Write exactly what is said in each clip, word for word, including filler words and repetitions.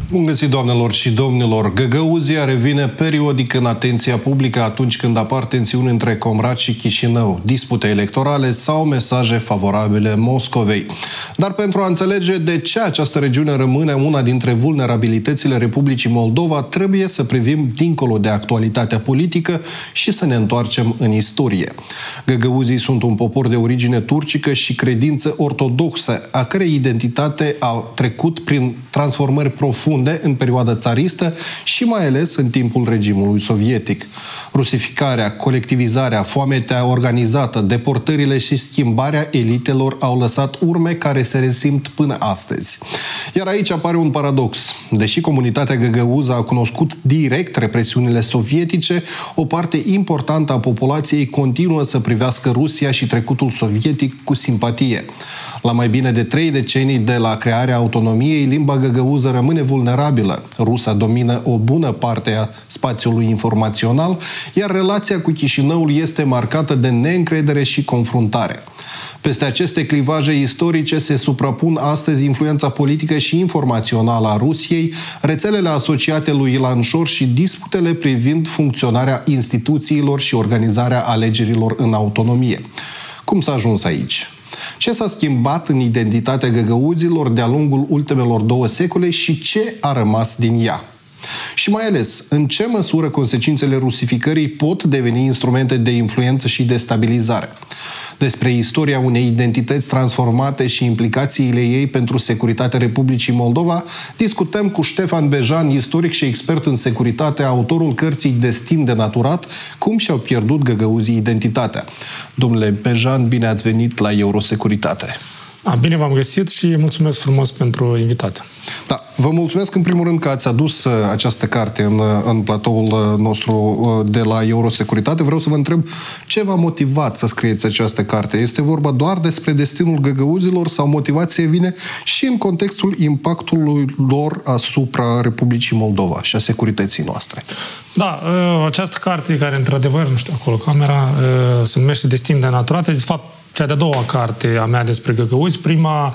Bun găsit, doamnelor și domnilor! Găgăuzia revine periodic în atenția publică atunci când apar tensiuni între Comrat și Chișinău, dispute electorale sau mesaje favorabile Moscovei. Dar pentru a înțelege de ce această regiune rămâne una dintre vulnerabilitățile Republicii Moldova, trebuie să privim dincolo de actualitatea politică și să ne întoarcem în istorie. Găgăuzii sunt un popor de origine turcică și credință ortodoxă, a cărei identitate a trecut prin transformări profunde în perioada țaristă și mai ales în timpul regimului sovietic. Rusificarea, colectivizarea, foametea organizată, deportările și schimbarea elitelor au lăsat urme care se resimt până astăzi. Iar aici apare un paradox. Deși comunitatea găgăuză a cunoscut direct represiunile sovietice, o parte importantă a populației continuă să privească Rusia și trecutul sovietic cu simpatie. La mai bine de trei decenii de la crearea autonomiei, limba găgăuză rămâne vulnerabilă. Rusa domină o bună parte a spațiului informațional, iar relația cu Chișinăul este marcată de neîncredere și confruntare. Peste aceste clivaje istorice se suprapun astăzi influența politică și informațională a Rusiei, rețelele asociate lui Ilan Șor și disputele privind funcționarea instituțiilor și organizarea alegerilor în autonomie. Cum s-a ajuns aici? Ce s-a schimbat în identitatea găgăuzilor de-a lungul ultimelor două secole și ce a rămas din ea? Și mai ales, în ce măsură consecințele rusificării pot deveni instrumente de influență și destabilizare? Despre istoria unei identități transformate și implicațiile ei pentru securitatea Republicii Moldova discutăm cu Ștefan Bejan, istoric și expert în securitate, autorul cărții Destin denaturat, cum și-au pierdut găgăuzii identitatea. Domnule Bejan, bine ați venit la Eurosecuritate. Bine v-am găsit și mulțumesc frumos pentru invitație. Da, vă mulțumesc în primul rând că ați adus această carte în, în platoul nostru de la Eurosecuritate. Vreau să vă întreb ce v-a motivat să scrieți această carte. Este vorba doar despre destinul găgăuzilor sau motivația vine și în contextul impactului lor asupra Republicii Moldova și a securității noastre? Da, această carte care, într-adevăr, nu știu, acolo camera, se numește Destin denaturat, este de fapt cea de-a doua carte a mea despre găgăuzi. Prima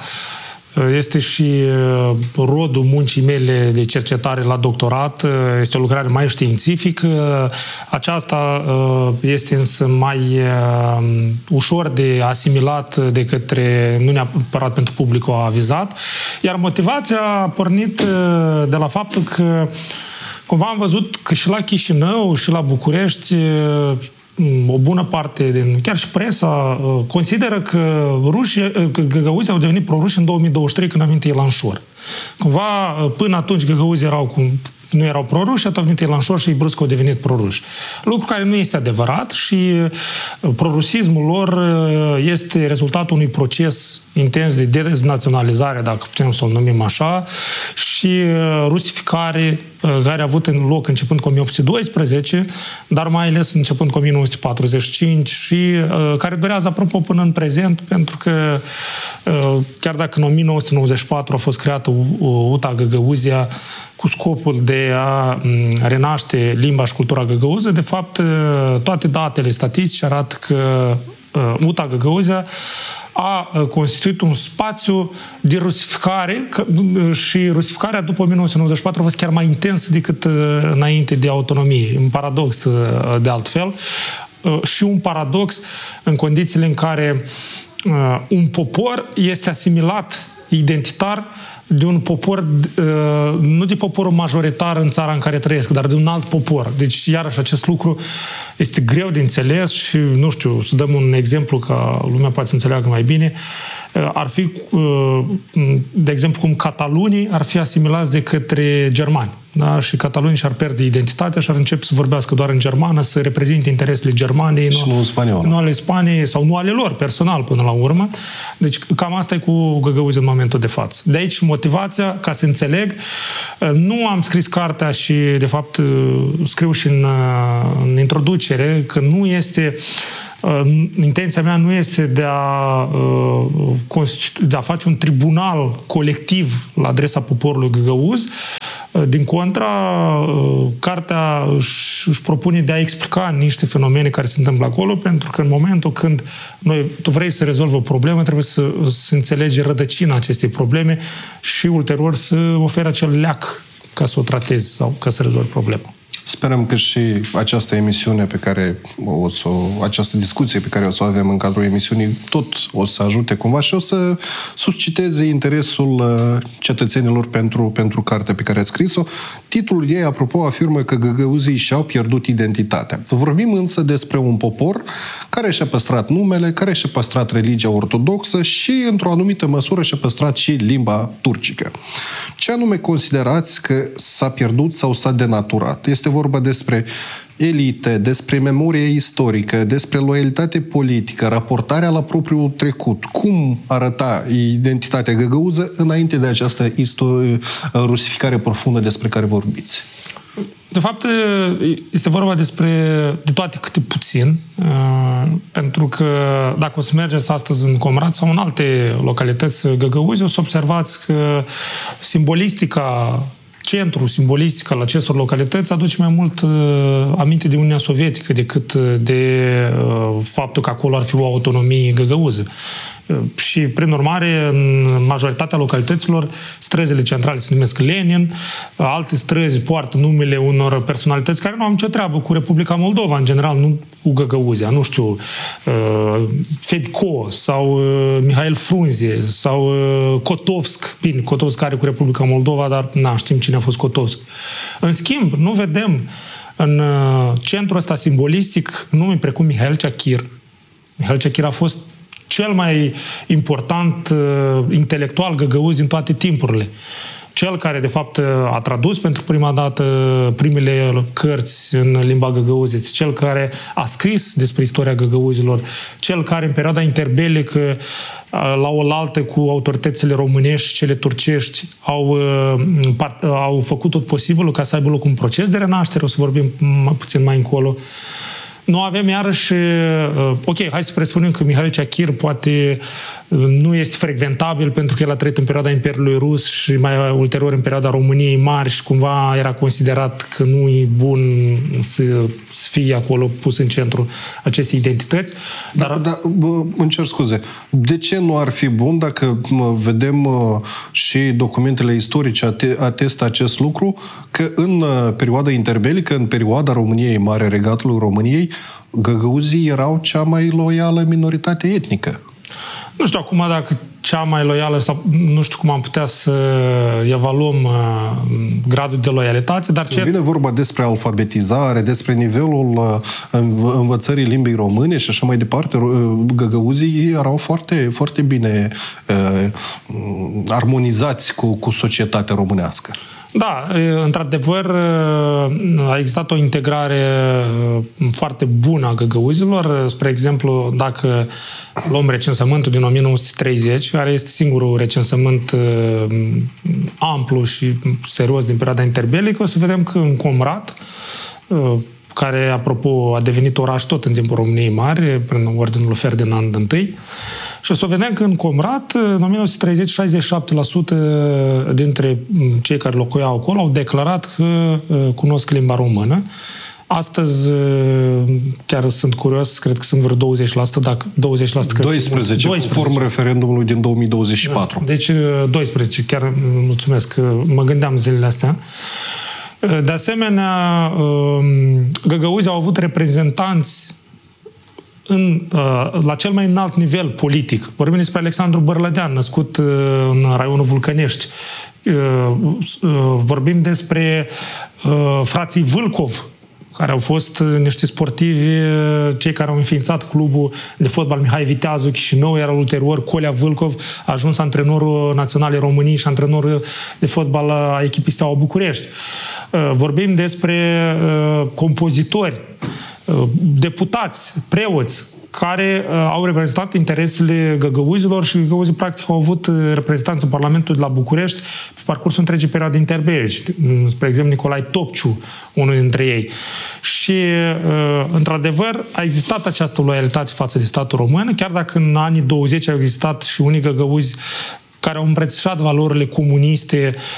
este și rodul muncii mele de cercetare la doctorat. Este o lucrare mai științifică. Aceasta este însă mai ușor de asimilat de către, nu neapărat pentru publicul avizat. Iar motivația a pornit de la faptul că cumva am văzut că și la Chișinău și la București o bună parte, din, chiar și presa, consideră că rușii, că găgăuzii au devenit proruși în două mii douăzeci și trei, când a venit Ilan Șor. Cumva, până atunci găgăuzii erau cum nu erau proruși, atunci a venit Ilan Șor și brusc au devenit proruși. Lucru care nu este adevărat și prorusismul lor este rezultatul unui proces intens de deznaționalizare, dacă putem să-l numim așa, și rusificare care a avut în loc începând cu o mie opt sute doisprezece, dar mai ales începând cu o mie nouă sute patruzeci și cinci și care durează apropo până în prezent, pentru că chiar dacă în o mie nouă sute nouăzeci și patru a fost creată U T A Găgăuzia cu scopul de a renaște limba și cultura găgăuză, de fapt toate datele statistice arată că U T A Găgăuzia a constituit un spațiu de rusificare și rusificarea după o mie nouă sute nouăzeci și patru a fost chiar mai intensă decât înainte de autonomie. Un paradox de altfel și un paradox în condițiile în care un popor este asimilat identitar de un popor, nu de poporul majoritar în țara în care trăiesc, dar de un alt popor. Deci, iarăși, acest lucru este greu de înțeles și, nu știu, să dăm un exemplu ca lumea poate să înțeleagă mai bine. Ar fi, de exemplu, cum catalunii ar fi asimilați de către germani. Da? Și catalunii și-ar pierde identitatea și ar începe să vorbească doar în germană, să reprezinte interesele Germaniei, și nu, nu, nu ale Spaniei sau nu ale lor, personal, până la urmă. Deci cam asta e cu găgăuzii în momentul de față. De aici motivația, ca să înțeleg, nu am scris cartea și, de fapt, scriu și în, în introducere că nu este... Intenția mea nu este de a, de a face un tribunal colectiv la adresa poporului găgăuz. Din contra, cartea își, își propune de a explica niște fenomene care se întâmplă acolo, pentru că în momentul când noi, tu vrei să rezolvi o problemă, trebuie să, să înțelegi rădăcina acestei probleme și ulterior să oferi acel leac ca să o tratezi sau ca să rezolvi problema. Sperăm că și această emisiune pe care o să, această discuție pe care o să o avem în cadrul emisiunii tot o să ajute cumva și o să susciteze interesul cetățenilor pentru, pentru cartea pe care ați scris-o. Titlul ei, apropo, afirmă că găgăuzii și-au pierdut identitatea. Vorbim însă despre un popor care și-a păstrat numele, care și-a păstrat religia ortodoxă și, într-o anumită măsură, și-a păstrat și limba turcică. Ce anume considerați că s-a pierdut sau s-a denaturat? Este vorba despre elite, despre memorie istorică, despre loialitate politică, raportarea la propriul trecut. Cum arăta identitatea găgăuză înainte de această rusificare profundă despre care vorbiți? De fapt, este vorba despre de toate câte puțin, pentru că dacă o să mergeți astăzi în Comrat sau în alte localități găgăuzi, o să observați că simbolistica centrul simbolistic al acestor localități aduce mai mult uh, aminte de Uniunea Sovietică decât de uh, faptul că acolo ar fi o autonomie găgăuză. Uh, și, prin urmare, în majoritatea localităților, străzile centrale se numesc Lenin, uh, alte străzi poartă numele unor personalități care nu au nicio treabă cu Republica Moldova, în general, nu cu Găgăuzia, nu știu, uh, Fedco sau uh, Mihail Frunze sau uh, Kotovsk. Bine, Kotovsk are cu Republica Moldova, dar na, știm cine a fost Kotovsk. În schimb, nu vedem în uh, centrul ăsta simbolistic nume precum Mihail Chachir. Mihail Chachir a fost cel mai important uh, intelectual găgăuz din toate timpurile. Cel care, de fapt, a tradus pentru prima dată primele cărți în limba găgăuzică, cel care a scris despre istoria găgăuzilor, cel care, în perioada interbelică, la oaltă cu autoritățile românești și cele turcești, au, au făcut tot posibilul ca să aibă loc un proces de renaștere, o să vorbim puțin mai încolo. Nu avem iarăși, ok, hai să presupunem că Mihail Chachir poate nu este frecventabil pentru că el a trăit în perioada Imperiului Rus și mai ulterior în perioada României Mari și cumva era considerat că nu e bun să, să fie acolo pus în centru acestei identități. Dar, da, da, îmi cer scuze. De ce nu ar fi bun dacă vedem și documentele istorice atestă acest lucru, că în perioada interbelică, în perioada României Mare, Regatului României, găgăuzii erau cea mai loială minoritate etnică? Nu știu acum dacă cea mai loială sau nu știu cum am putea să evaluăm gradul de loialitate, dar ce... Vine vorba despre alfabetizare, despre nivelul învățării limbii române și așa mai departe. Găgăuzii erau foarte, foarte bine uh, armonizați cu, cu societatea românească. Da, într-adevăr a existat o integrare foarte bună a găgăuzilor. Spre exemplu, dacă luăm recensământul din o mie nouă sute treizeci, care este singurul recensământ amplu și serios din perioada interbelică, o să vedem că în Comrat, care, apropo, a devenit oraș tot în timpul României Mari, prin ordinul lui Ferdinand întâi, și o să vedem că în Comrat, în o mie nouă sute treizeci, șaizeci și șapte la sută dintre cei care locuiau acolo au declarat că cunosc limba română. Astăzi, chiar sunt curios, cred că sunt vreo douăzeci la sută, dacă douăzeci la sută... doisprezece, conform referendumului din două mii douăzeci și patru. Da, deci doisprezece, chiar mulțumesc, mă gândeam zilele astea. De asemenea, găgăuzii au avut reprezentanți în, la cel mai înalt nivel politic. Vorbim despre Alexandru Bărlădean, născut în raionul Vulcănești. Vorbim despre frații Vâlcov, care au fost niște sportivi, cei care au înființat clubul de fotbal Mihai Viteazu Chișinău, iar ulterior Colea Vâlcov a ajuns antrenorul național României și antrenorul de fotbal a echipei Steaua București. Vorbim despre compozitori, deputați, preoți, care uh, au reprezentat interesele găgăuzilor și găgăuzii practic au avut reprezentanți în Parlamentul de la București pe parcursul întregii perioade interbelice. Spre exemplu, Nicolae Topciu, unul dintre ei. Și, uh, într-adevăr, a existat această loialitate față de statul român, chiar dacă în anii douăzeci au existat și unii găgăuzi care au îmbrățișat valorile comuniste și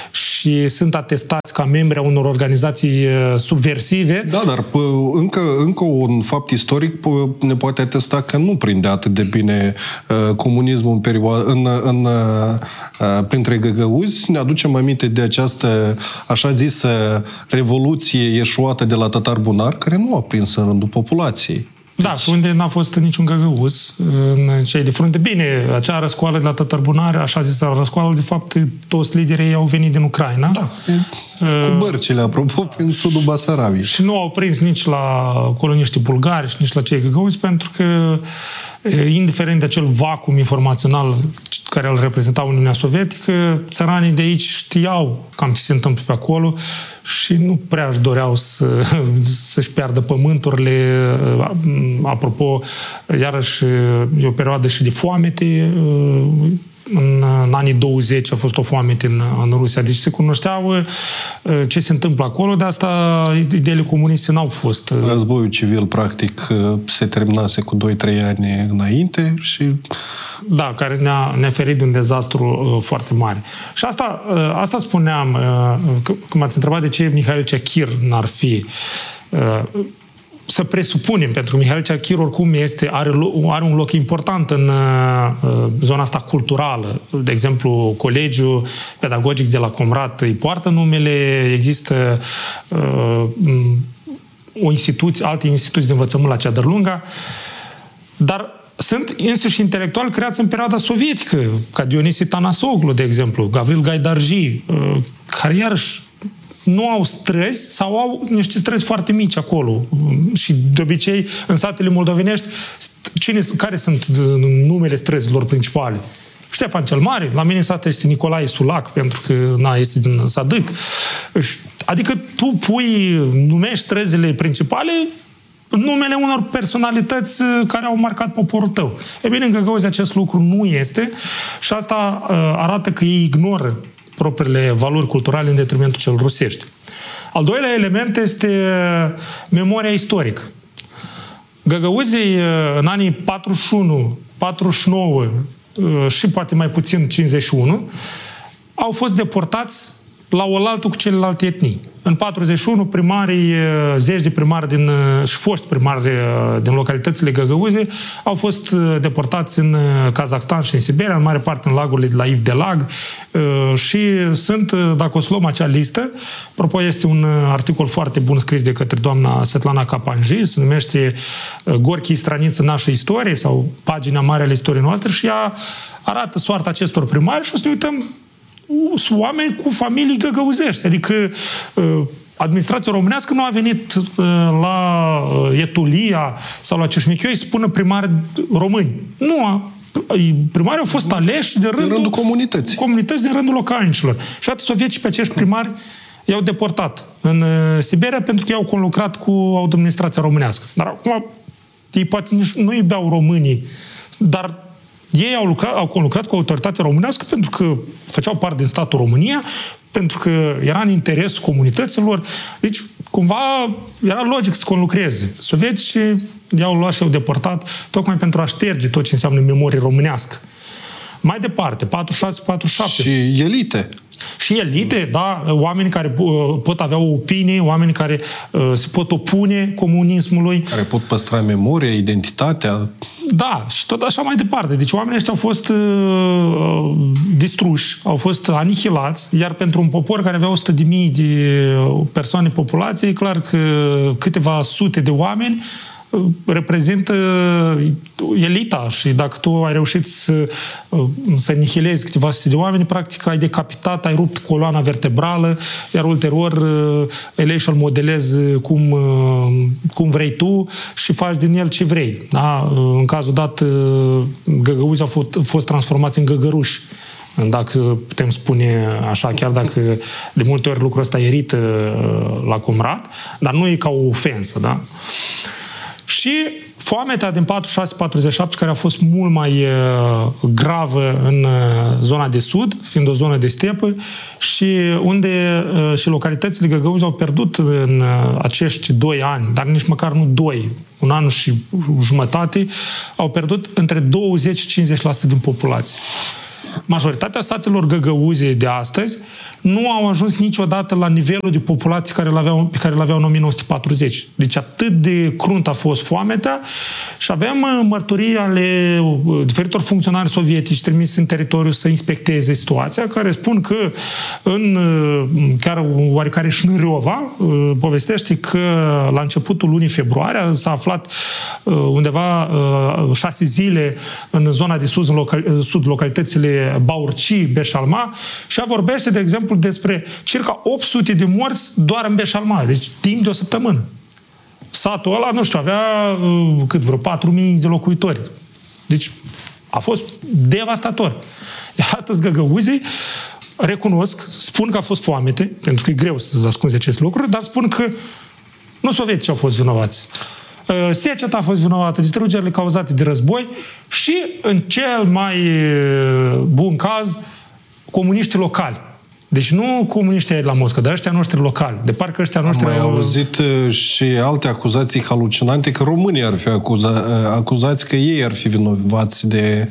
și sunt atestați ca membri a unor organizații subversive. Da, dar pă, încă, încă un fapt istoric pă, ne poate atesta că nu prinde atât de bine uh, comunismul în perioadă, în, în, uh, printre găgăuzi. Ne aducem aminte de această așa zisă revoluție eșuată de la Tătar Bunar, care nu a prins în rândul populației. Da, și unde n-a fost niciun găgăuz în cei de frunte. Bine, acea răscoală de la Tătărbunare, așa zisă răscoală, de fapt, toți liderii au venit din Ucraina. Da, uh, cu bărcile, apropo, prin sudul Basarabiei. Și nu au prins nici la coloniștii bulgari și nici la cei găgăuzi, pentru că, indiferent de acel vacuum informațional care îl reprezenta Uniunea Sovietică, țăranii de aici știau cam ce se întâmplă pe acolo și nu prea își doreau să, să-și piardă pământurile. Apropo, iarăși, e o perioadă și de foamete. În, în anii douăzeci a fost o foamete în, în Rusia. Deci se cunoșteau ce se întâmplă acolo, de asta ideile comuniste n-au fost. Războiul civil, practic, se terminase cu doi trei ani înainte și... Da, care ne-a, ne-a ferit de un dezastru uh, foarte mare. Și asta, uh, asta spuneam, uh, când m-ați întrebat de ce Mihail Ceachir n-ar fi... Uh, să presupunem, pentru că Mihail Ceachir oricum este, are, are un loc important în uh, zona asta culturală. De exemplu, Colegiul Pedagogic de la Comrat îi poartă numele, există uh, o instituție, alte instituții de învățământ la Ceadărlunga, dar sunt însuși intelectuali creați în perioada sovietică, ca Dionisie Tanasoglu, de exemplu, Gavril Gaidarji, uh, care iarăși nu au străzi sau au niște străzi foarte mici acolo. Și de obicei, în satele moldovenești, cine, care sunt numele străzilor principale? Ștefan cel Mare, la mine în sat este Nicolae Sulac, pentru că na, este din Sadâc. Adică tu pui, numești străzile principale numele unor personalități care au marcat poporul tău. E bine, în Găgăuzi acest lucru nu este și asta uh, arată că ei ignoră propriile valori culturale în detrimentul celor rusești. Al doilea element este memoria istorică. Găgăuzii în anii patruzeci și unu, patruzeci și nouă și poate mai puțin cincizeci și unu au fost deportați la oaltă cu celelalte etnii. În patruzeci și unu, primarii, zeci de primari din, și foști primari din localitățile găgăuze au fost deportați în Kazakhstan și în Siberia, în mare parte în lagurile de la Iv de Lag. Și sunt, dacă o să luăm acea listă, apropo, este un articol foarte bun scris de către doamna Svetlana Kapanji, se numește Gorchii straniță nașă istorie sau pagina mare ale istoriei noastre și ea arată soarta acestor primari și o să ne uităm sunt oameni cu familii găgăuzești. Adică administrația românească nu a venit la Etulia sau la Ceșmichioi să spună primari români. Nu a. Primarii au fost aleși de rândul, din rândul comunității. Comunități din rândul localnicilor. Și atât soviecii pe acești primari i-au deportat în Siberia pentru că i-au conlucrat cu administrația românească. Dar acum ei poate nici nu iubeau românii, dar ei au, lucrat, au conlucrat cu autoritatea românească pentru că făceau parte din statul România, pentru că era în interesul comunităților. Deci, cumva, era logic să conlucreze. Sovieticii i-au luat și i-au deportat tocmai pentru a șterge tot ce înseamnă memorie românească. Mai departe, patruzeci și șase patruzeci și șapte. Și elite. Și elite, da, oameni care pot avea o opinie, oameni care uh, se pot opune comunismului. Care pot păstra memoria, identitatea. Da, și tot așa mai departe. Deci oamenii ăștia au fost uh, distruși, au fost anihilați, iar pentru un popor care avea o sută de mii de persoane populație, e clar că câteva sute de oameni reprezintă elita și dacă tu ai reușit să, să anihilezi câteva sute de oameni, practic ai decapitat, ai rupt coloana vertebrală, iar ulterior elei și-l modelezi cum, cum vrei tu și faci din el ce vrei. Da? În cazul dat, găgăuzi au fost, fost transformați în găgăruși, dacă putem spune așa, chiar dacă de multe ori lucrul ăsta irită la Comrat, dar nu e ca o ofensă, da? Și foametea din patruzeci și șase patruzeci și șapte, care a fost mult mai uh, gravă în uh, zona de sud, fiind o zonă de stepă, și unde uh, și localitățile Găgăuzi au pierdut în uh, acești doi ani, dar nici măcar nu doi, un an și jumătate, au pierdut între douăzeci și cincizeci la sută din populație. Majoritatea satelor găgăuze de astăzi nu au ajuns niciodată la nivelul de populație care l-aveau, pe care l-aveau în o mie nouă sute patruzeci. Deci atât de crunt a fost foametea și avem mărturii ale diferitor funcționari sovietici trimiși în teritoriu să inspecteze situația, care spun că în chiar oarecare Șnâriova povestește că la începutul lunii februarie s-a aflat undeva șase zile în zona de sud, în local, sud localitățile Baurci, Beșalma, și a vorbește, de exemplu, despre circa opt sute de morți doar în Beșalma, deci timp de o săptămână. Satul ăla, nu știu, avea cât vreo patru mii de locuitori. Deci a fost devastator. Iar astăzi găgăuzii recunosc, spun că a fost foamete, pentru că e greu să ascunzi acest lucru, dar spun că nu sovietici au fost vinovați. Seceta a fost vinovată, distrugerile cauzate de război și, în cel mai bun caz, comuniștii locali. Deci nu comuniștii de la Moscova, dar ăștia noștri locali. De parcă ăștia noștri... Am mai auzit și alte acuzații halucinante că românii ar fi acuza, acuzați că ei ar fi vinovați de,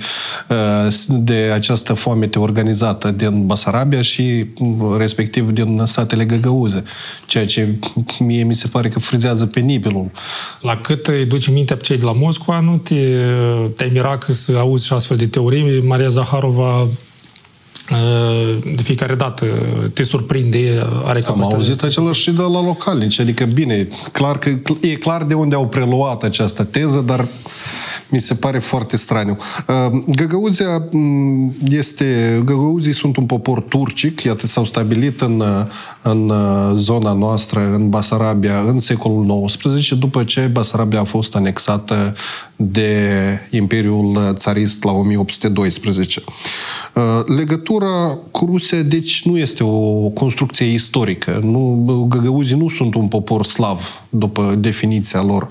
de această foamete organizată din Basarabia și respectiv din statele găgăuze. Ceea ce mie mi se pare că frizează penibilul. La cât îi duci mintea pe cei de la Moscova, nu te, te-ai mira că să auzi și astfel de teorii. Maria Zaharova de fiecare dată te surprinde, are capacitatea. Am auzit același și de la localnici, adică bine, clar că, e clar de unde au preluat această teză, dar mi se pare foarte straniu. Găgăuzia este, găgăuzii sunt un popor turcic, iată, s-au stabilit în, în zona noastră, în Basarabia, în secolul nouăsprezece, după ce Basarabia a fost anexată de Imperiul Țarist la o mie opt sute doisprezece. Legătura cu Rusia, deci, nu este o construcție istorică. Nu, găgăuzii nu sunt un popor slav, după definiția lor,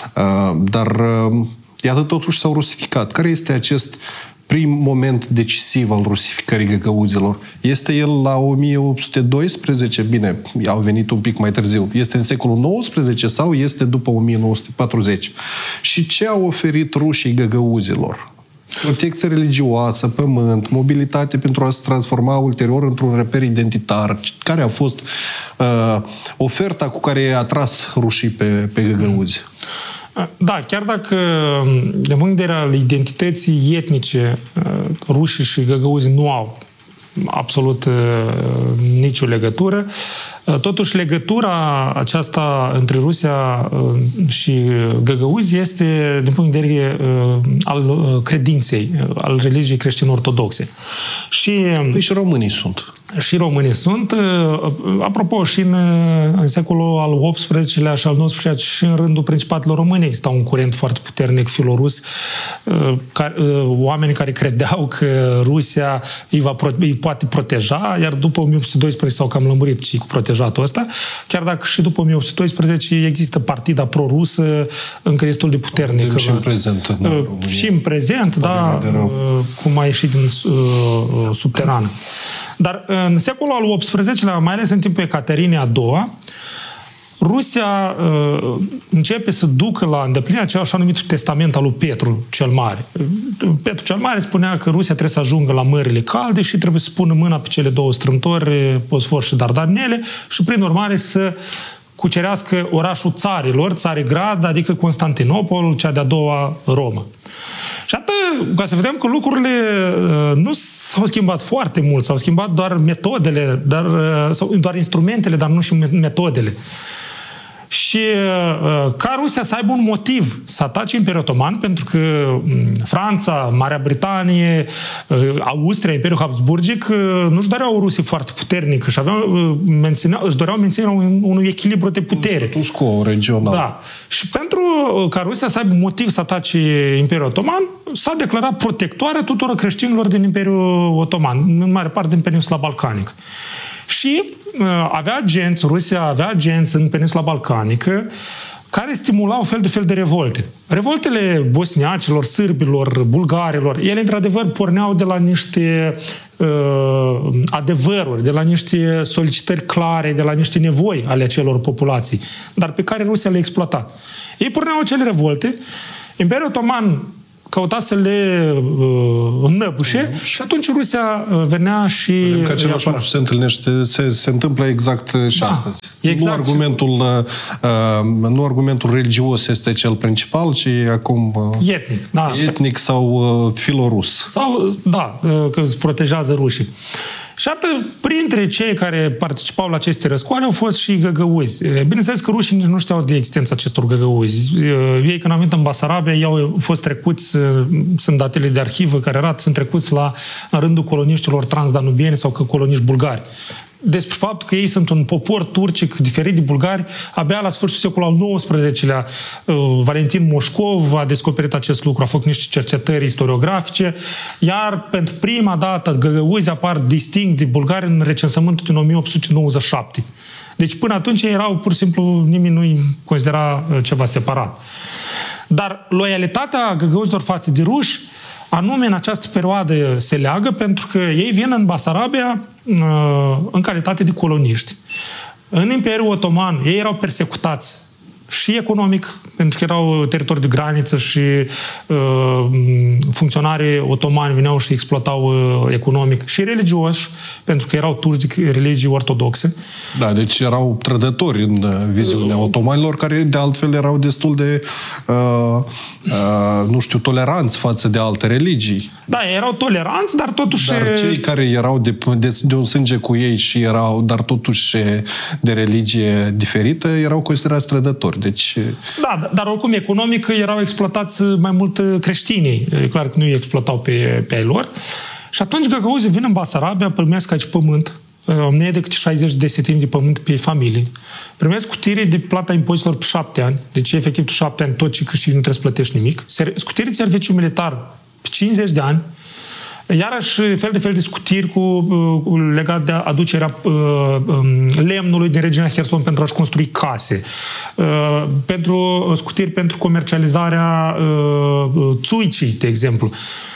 dar iată, totuși s-au rusificat. Care este acest prim moment decisiv al rusificării găgăuzilor? Este el la o mie opt sute doisprezece? Bine, au venit un pic mai târziu. Este în secolul nouăsprezece sau este după o mie nouă sute patruzeci? Și ce au oferit rușii găgăuzilor? Protecție religioasă, pământ, mobilitate pentru a se transforma ulterior într-un reper identitar. Care a fost uh, oferta cu care i-a atras rușii pe, pe găgăuzi? Da, chiar dacă, de punct de vedere al identității etnice, rușii și găgăuzii nu au absolut nicio legătură, totuși legătura aceasta între Rusia și găgăuzi este din punct de vedere al credinței, al religiei creștin-ortodoxe. Și, păi și românii sunt. Și românii sunt. Apropo, și în, în secolul al optsprezecelea și al nouăsprezecelea și în rândul principatelor români exista un curent foarte puternic filorus, care, oameni care credeau că Rusia îi, va, îi poate proteja, iar după o mie opt sute doisprezece s-au cam lămurit și cu protejatul ăsta, chiar dacă și după o mie opt sute doisprezece există partida pro-rusă încă destul de puternică. Și în prezent. În și în prezent, da, cum a ieșit din uh, subterană. Dar în secolul al optsprezecelea, mai ales în timpul Ecaterinei a doua, Rusia uh, începe să ducă la îndeplinirea ceea așa numitul testament al lui Petru cel Mare. Petru cel Mare spunea că Rusia trebuie să ajungă la mările calde și trebuie să pună mâna pe cele două strâmtori, Bosfor și Dardanele, și prin urmare să cucerească orașul țarilor, Țarigrad, adică Constantinopol, cea de-a doua Roma. Și atât, ca să vedem că lucrurile uh, nu s-au schimbat foarte mult, s-au schimbat doar metodele, dar, uh, sau doar instrumentele, dar nu și metodele. Și uh, ca Rusia să aibă un motiv să atace Imperiul Otoman, pentru că um, Franța, Marea Britanie, uh, Austria, Imperiul Habsburgic uh, nu-și doreau o Rusie foarte puternică și aveau, uh, menținea, își doreau menținerea un, unui echilibru de putere. Status quo regional. Da. Și pentru uh, ca Rusia să aibă motiv să atace Imperiul Otoman, s-a declarat protectoare tuturor creștinilor din Imperiul Otoman, în mare parte din peninsula balcanică. Și uh, avea agenți, Rusia avea agenți în peninsula balcanică care stimulau fel de fel de revolte. Revoltele bosniacilor, sârbilor, bulgarilor, ele într-adevăr porneau de la niște uh, adevăruri, de la niște solicitări clare, de la niște nevoi ale acelor populații, dar pe care Rusia le exploata. Ei porneau acele revolte, Imperiul Otoman, căuta să le uh, înnăbușe mm-hmm. și atunci Rusia uh, venea și... Vedem că același lucru se întâlnește, se, se întâmplă exact și da, astăzi. Exact. Nu argumentul, uh, nu argumentul religios este cel principal, ci acum... Uh, etnic, da. Etnic sau uh, filorus. Sau, da, uh, că îți protejează rușii. Și atât, printre cei care participau la aceste răscoale au fost și găgăuzi. Bineînțeles că rușii nici nu știau de existența acestor găgăuzi. Ei, când au venit în Basarabia, ei au fost trecuți, sunt datele de arhivă care arată, sunt trecuți la în rândul coloniștilor transdanubieni sau că coloniști bulgari. Despre faptul că ei sunt un popor turcic diferit de bulgari, abia la sfârșitul secolului al nouăsprezecelea Valentin Moșcov a descoperit acest lucru, a făcut niște cercetări istoriografice, iar pentru prima dată găgăuzi apar distinct de bulgari în recensământul din o mie opt sute nouăzeci și șapte. Deci până atunci erau pur și simplu, nimeni nu-i considera ceva separat. Dar loialitatea găgăuzilor față de ruși anume în această perioadă se leagă pentru că ei vin în Basarabia în calitate de coloniști. În Imperiul Otoman ei erau persecutați și economic, pentru că erau teritorii de graniță și uh, funcționarii otomani veneau și exploatau uh, economic, și religioși, pentru că erau turci de religii ortodoxe. Da, deci erau trădători în viziunea otomanilor, care de altfel erau destul de, uh, uh, nu știu, toleranți față de alte religii. Da, erau toleranți, dar totuși... Dar cei care erau de, de, de un sânge cu ei și erau, dar totuși de religie diferită, erau considerați trădători. Deci... Da, dar oricum economic erau exploatați mai mult creștinii. E clar că nu îi exploatau pe, pe ai lor. Și atunci găgăuzii vin în Basarabia, primesc aici pământ, nu e decât șaizeci de desetini de pământ pe familie. Primesc scutire de plata impozitelor pe șapte ani. Deci, efectiv, șapte ani tot ce câștigi nu trebuie să plătești nimic. Scutire de serviciu militar pe cincizeci de ani. Iarăși, fel de fel de scutiri cu, cu, legat de aducerea uh, um, lemnului din regiunea Herson pentru a-și construi case. Uh, pentru scutiri pentru comercializarea uh, țuicii, de exemplu.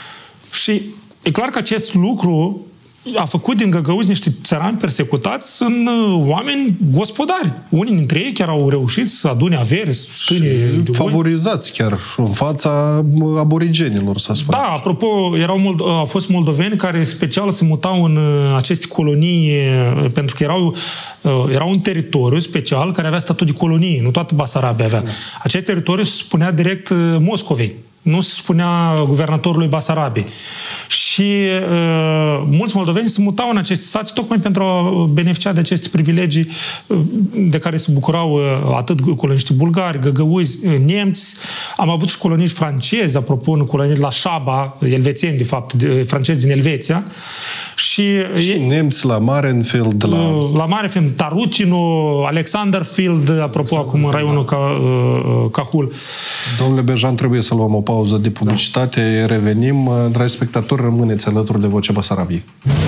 Și e clar că acest lucru a făcut din găgăuzi niște țărani persecutați în oameni gospodari. Unii dintre ei chiar au reușit să adune averi, stâne... Favorizați chiar în fața aborigenilor, să spunem. Da, apropo, erau, au fost moldoveni care special se mutau în aceste colonii pentru că erau, era un teritoriu special care avea statut de colonie, nu toată Basarabia avea. Da. Acest teritoriu se spunea direct Moscovei. Nu se spunea guvernatorului Basarabiei. Și uh, mulți moldoveni se mutau în aceste sate tocmai pentru a beneficia de aceste privilegii uh, de care se bucurau uh, atât coloniștii bulgari, găgăuzi, uh, nemți. Am avut și coloniști francezi, apropo, în colonii la Șaba, elvețieni, de fapt, de, francezi din Elveția. Și, și e, nemți la Marenfeld, la... La Marenfeld, Tarutino, Alexanderfield, apropo, acum în raionul ca, uh, Cahul. Domnule Bejan, trebuie să luăm o pauză de publicitate, da. Revenim. Dragi spectatori, rămâneți alături de Vocea Basarabiei.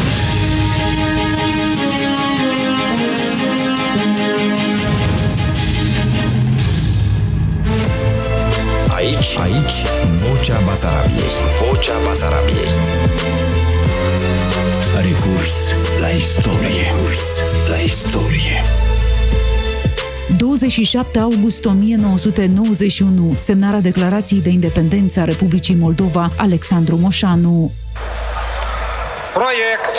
Aici, aici, Vocea Basarabiei. Vocea Basarabiei. Recurs la istorie. Recurs la istorie. douăzeci și șapte august o mie nouă sute nouăzeci și unu, semnarea declarației de independență a Republicii Moldova, Alexandru Moșanu. Proiect.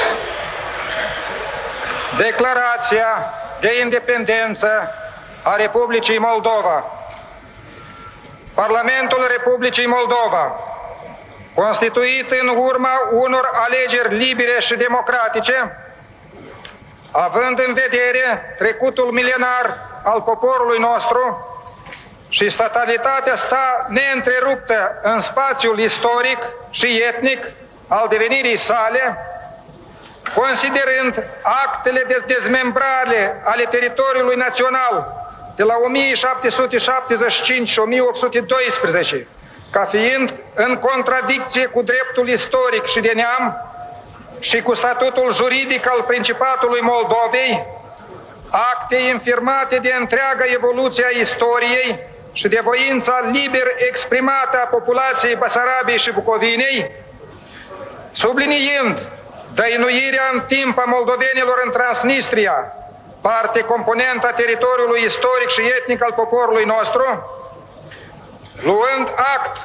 Declarația de independență a Republicii Moldova. Parlamentul Republicii Moldova, constituit în urma unor alegeri libere și democratice, având în vedere trecutul milenar al poporului nostru și statalitatea sta neîntreruptă în spațiul istoric și etnic al devenirii sale, considerând actele de dezmembrare ale teritoriului național de la o mie șapte sute șaptezeci și cinci și o mie opt sute doisprezece, ca fiind în contradicție cu dreptul istoric și de neam și cu statutul juridic al Principatului Moldovei, acte infirmate de întreaga evoluție a istoriei și de voința liber exprimată a populației Basarabiei și Bucovinei, subliniind dăinuirea în timp a moldovenilor în Transnistria, parte componentă a teritoriului istoric și etnic al poporului nostru, luând act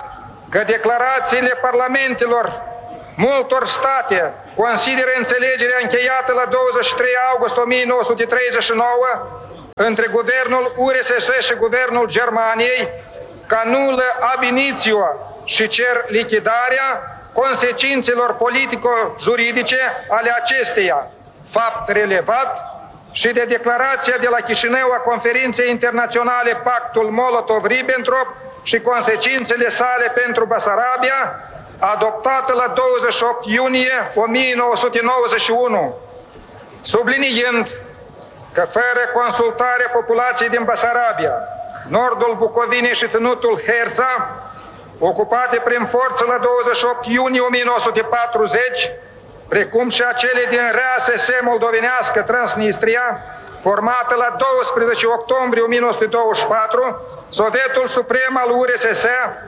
că declarațiile parlamentelor multor state consideră înțelegerea încheiată la douăzeci și trei august o mie nouă sute treizeci și nouă între guvernul U R S S și guvernul Germaniei ca nulă ab initio și cer lichidarea consecințelor politico-juridice ale acesteia, fapt relevat și de declarația de la Chișinău a Conferinței Internaționale Pactul Molotov-Ribbentrop și consecințele sale pentru Basarabia, adoptată la douăzeci și opt iunie o mie nouă sute nouăzeci și unu, subliniind că fără consultarea populației din Basarabia, nordul Bucovinei și ținutul Herza, ocupate prin forță la douăzeci și opt iunie o mie nouă sute patruzeci, precum și acele din R S S moldovenească Transnistria, formată la doisprezece octombrie o mie nouă sute douăzeci și patru, Sovietul Suprem al U R S S,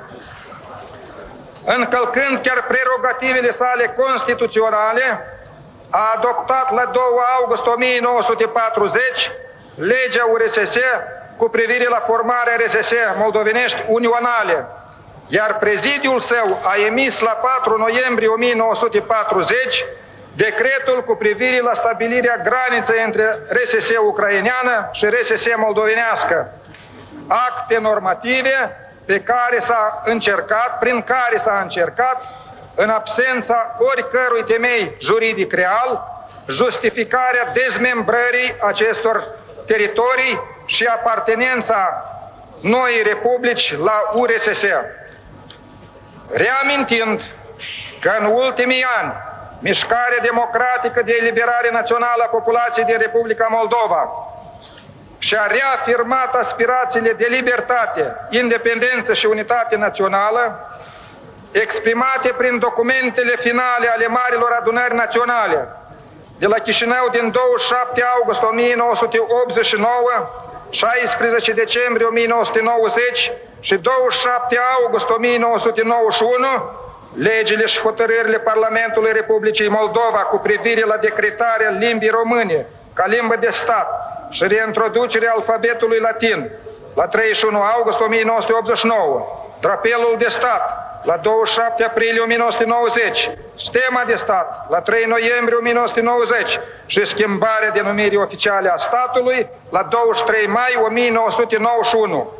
încălcând chiar prerogativele sale constituționale, a adoptat la doi august o mie nouă sute patruzeci legea U R S S cu privire la formarea R S S moldovenești unionale, iar prezidiul său a emis la patru noiembrie o mie nouă sute patruzeci decretul cu privire la stabilirea graniței între R S S ucraineană și R S S moldovenească, acte normative pe care s-a încercat, prin care s-a încercat, în absența oricărui temei juridic real, justificarea dezmembrării acestor teritorii și apartenența noii republici la U R S S. Reamintind că în ultimii ani Mișcarea Democratică de Eliberare Națională a Populației din Republica Moldova și-a reafirmat aspirațiile de libertate, independență și unitate națională, exprimate prin documentele finale ale Marilor Adunări Naționale de la Chișinău din douăzeci și șapte august o mie nouă sute optzeci și nouă, șaisprezece decembrie o mie nouă sute nouăzeci și douăzeci și șapte august o mie nouă sute nouăzeci și unu, legile și hotărârile Parlamentului Republicii Moldova cu privire la decretarea limbii române ca limbă de stat și reintroducerea alfabetului latin la treizeci și unu august o mie nouă sute optzeci și nouă, drapelul de stat la douăzeci și șapte aprilie o mie nouă sute nouăzeci, stema de stat la trei noiembrie o mie nouă sute nouăzeci și schimbarea denumirii oficiale a statului la douăzeci și trei mai o mie nouă sute nouăzeci și unu.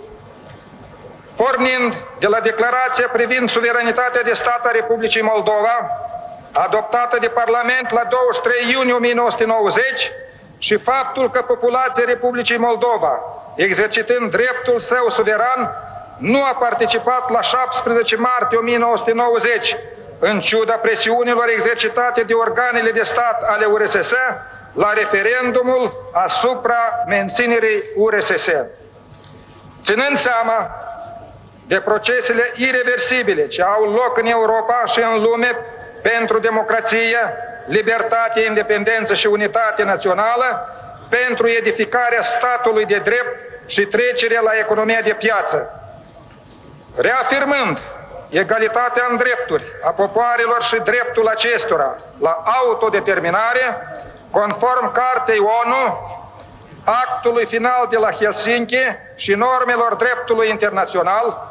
Pornind de la declarația privind suveranitatea de stat a Republicii Moldova, adoptată de Parlament la douăzeci și trei iunie o mie nouă sute nouăzeci, și faptul că populația Republicii Moldova, exercitând dreptul său suveran, nu a participat la șaptesprezece martie o mie nouă sute nouăzeci, în ciuda presiunilor exercitate de organele de stat ale U R S S, la referendumul asupra menținerii U R S S. Ținând seama de procesele ireversibile ce au loc în Europa și în lume pentru democrație, libertate, independență și unitate națională, pentru edificarea statului de drept și trecerea la economia de piață. Reafirmând egalitatea în drepturi a popoarelor și dreptul acestora la autodeterminare, conform Cartei O N U, actului final de la Helsinki și normelor dreptului internațional,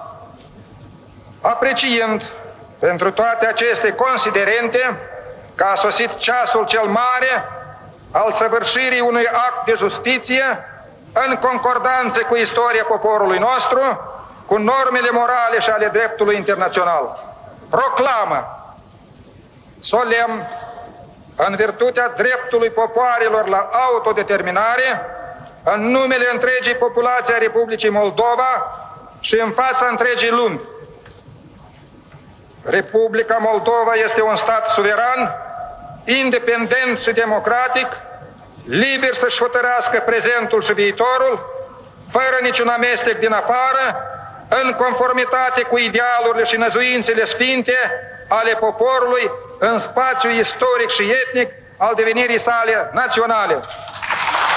apreciind pentru toate aceste considerente că a sosit ceasul cel mare al săvârșirii unui act de justiție în concordanță cu istoria poporului nostru, cu normele morale și ale dreptului internațional. Proclamă solemn, în virtutea dreptului popoarelor la autodeterminare, în numele întregii populații a Republicii Moldova și în fața întregii lumi: Republica Moldova este un stat suveran, independent și democratic, liber să-și hotărească prezentul și viitorul, fără niciun amestec din afară, în conformitate cu idealurile și năzuințele sfinte ale poporului în spațiul istoric și etnic al devenirii sale naționale.